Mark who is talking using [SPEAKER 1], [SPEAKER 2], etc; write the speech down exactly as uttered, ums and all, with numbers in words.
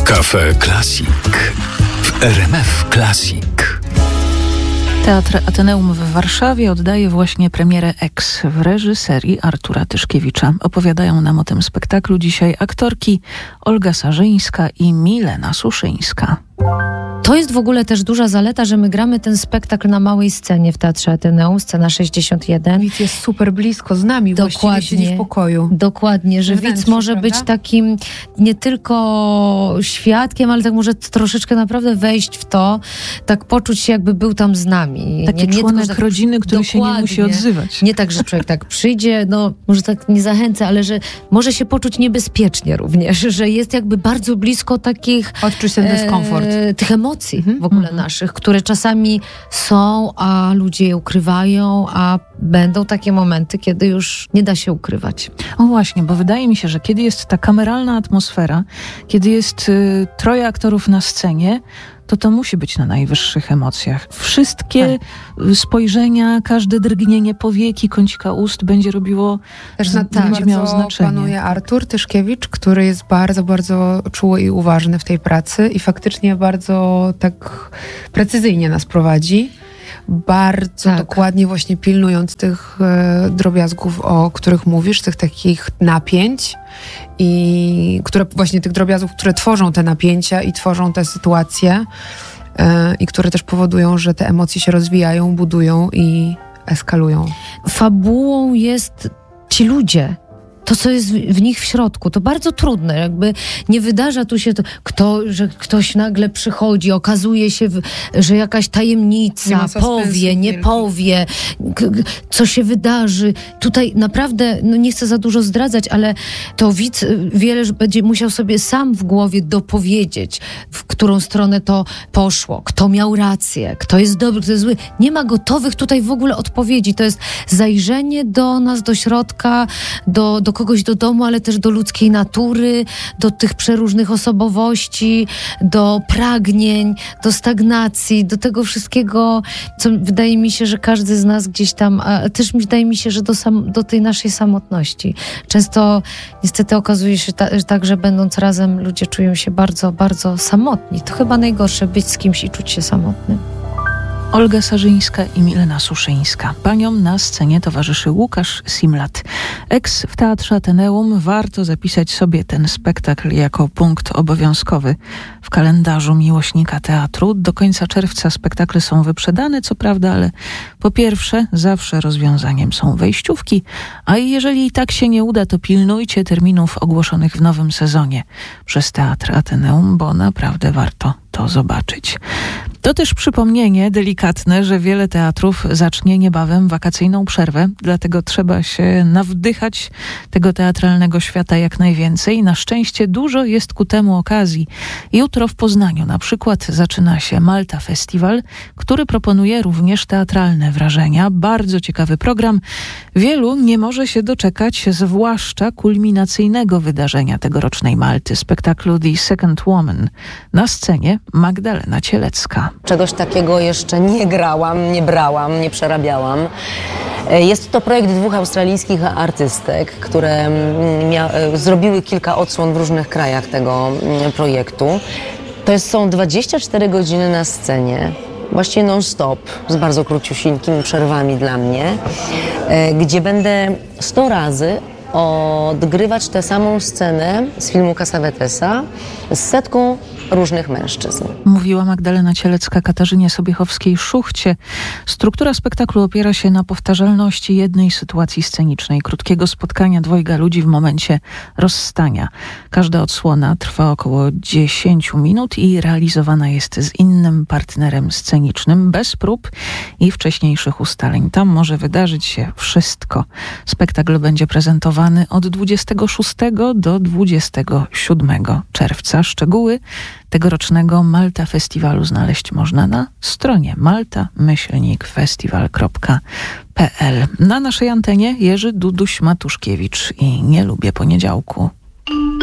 [SPEAKER 1] Cafe Classic w R M F Classic.
[SPEAKER 2] Teatr Ateneum w Warszawie oddaje właśnie premierę Ex w reżyserii Artura Tyszkiewicza. Opowiadają nam o tym spektaklu dzisiaj aktorki Olga Sarzyńska i Milena Suszyńska.
[SPEAKER 3] To jest w ogóle też duża zaleta, że my gramy ten spektakl na małej scenie w Teatrze Ateneum, scena sześćdziesiąt jeden.
[SPEAKER 4] Widz jest super blisko z nami, właściwie siedzi w pokoju.
[SPEAKER 3] Dokładnie, że widz może prawda? być takim nie tylko świadkiem, ale tak może troszeczkę naprawdę wejść w to, tak poczuć się, jakby był tam z nami.
[SPEAKER 2] Taki nie, nie członek tylko, rodziny, który się nie musi odzywać.
[SPEAKER 3] Nie tak, że człowiek tak przyjdzie, no może tak nie zachęca, ale że może się poczuć niebezpiecznie również, że jest jakby bardzo blisko takich...
[SPEAKER 4] Odczuć ten dyskomfort.
[SPEAKER 3] E, tych emocji w ogóle mm-hmm. naszych, które czasami są, a ludzie je ukrywają, a będą takie momenty, kiedy już nie da się ukrywać.
[SPEAKER 2] O właśnie, bo wydaje mi się, że kiedy jest ta kameralna atmosfera, kiedy jest y, troje aktorów na scenie, to to musi być na najwyższych emocjach. Wszystkie tak. spojrzenia, każde drgnienie powieki, kącika ust będzie robiło,
[SPEAKER 4] też na tak,
[SPEAKER 2] będzie miało znaczenie.
[SPEAKER 4] Panuje Artur Tyszkiewicz, który jest bardzo, bardzo czuły i uważny w tej pracy i faktycznie bardzo tak precyzyjnie nas prowadzi. Bardzo tak. dokładnie właśnie pilnując tych e, drobiazgów, o których mówisz, tych takich napięć i które właśnie tych drobiazgów, które tworzą te napięcia i tworzą te sytuacje e, i które też powodują, że te emocje się rozwijają, budują i eskalują.
[SPEAKER 3] Fabułą jest ci ludzie. To, co jest w nich w środku, to bardzo trudne. Jakby nie wydarza tu się to, kto, że ktoś nagle przychodzi, okazuje się, że jakaś tajemnica powie, nie powie, co się wydarzy. Tutaj naprawdę, no nie chcę za dużo zdradzać, ale to widz wiele będzie musiał sobie sam w głowie dopowiedzieć, w którą stronę to poszło, kto miał rację, kto jest dobry, kto jest zły. Nie ma gotowych tutaj w ogóle odpowiedzi. To jest zajrzenie do nas, do środka, do, do kogoś do domu, ale też do ludzkiej natury, do tych przeróżnych osobowości, do pragnień, do stagnacji, do tego wszystkiego, co wydaje mi się, że każdy z nas gdzieś tam, a też wydaje mi się, że do, sam, do tej naszej samotności. Często niestety okazuje się ta, że tak, że będąc razem ludzie czują się bardzo, bardzo samotni. To chyba najgorsze, być z kimś i czuć się samotnym.
[SPEAKER 2] Olga Sarzyńska i Milena Suszyńska. Paniom na scenie towarzyszy Łukasz Simlat. Ex w Teatrze Ateneum. Warto zapisać sobie ten spektakl jako punkt obowiązkowy w kalendarzu miłośnika teatru. Do końca czerwca spektakle są wyprzedane, co prawda, ale po pierwsze zawsze rozwiązaniem są wejściówki, a jeżeli i tak się nie uda, to pilnujcie terminów ogłoszonych w nowym sezonie przez Teatr Ateneum, bo naprawdę warto to zobaczyć. To też przypomnienie delikatne, że wiele teatrów zacznie niebawem wakacyjną przerwę, dlatego trzeba się nawdychać tego teatralnego świata jak najwięcej. Na szczęście dużo jest ku temu okazji. Jutro w Poznaniu na przykład zaczyna się Malta Festiwal, który proponuje również teatralne wrażenia. Bardzo ciekawy program. Wielu nie może się doczekać, zwłaszcza kulminacyjnego wydarzenia tegorocznej Malty, spektaklu The Second Woman. Na scenie Magdalena Cielecka.
[SPEAKER 5] Czegoś takiego jeszcze nie grałam, nie brałam, nie przerabiałam. Jest to projekt dwóch australijskich artystek, które mia- zrobiły kilka odsłon w różnych krajach tego projektu. To jest, są dwadzieścia cztery godziny na scenie, właściwie non-stop, z bardzo króciusieńkimi przerwami dla mnie, gdzie będę sto razy odgrywać tę samą scenę z filmu Cassavetesa z setką różnych mężczyzn.
[SPEAKER 2] Mówiła Magdalena Cielecka Katarzynie Sobiechowskiej-Szuchcie. Struktura spektaklu opiera się na powtarzalności jednej sytuacji scenicznej, krótkiego spotkania dwojga ludzi w momencie rozstania. Każda odsłona trwa około dziesięć minut i realizowana jest z innym partnerem scenicznym, bez prób i wcześniejszych ustaleń. Tam może wydarzyć się wszystko. Spektakl będzie prezentowany od dwudziestego szóstego do dwudziestego siódmego czerwca. Szczegóły tegorocznego Malta Festiwalu znaleźć można na stronie malta myślnik festiwal kropka p l. Na naszej antenie Jerzy Duduś-Matuszkiewicz i Nie lubię poniedziałku.